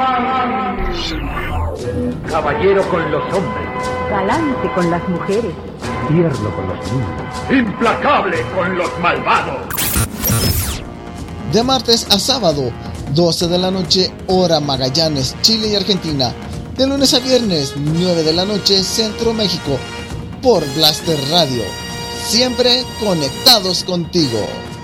Caballero con los hombres. Galante con las mujeres. Tierno con los niños. Implacable con los malvados. De martes a sábado, 12 de la noche, hora Magallanes, Chile y Argentina. De lunes a viernes, 9 de la noche, Centro México. Por Blaster Radio. Siempre conectados contigo.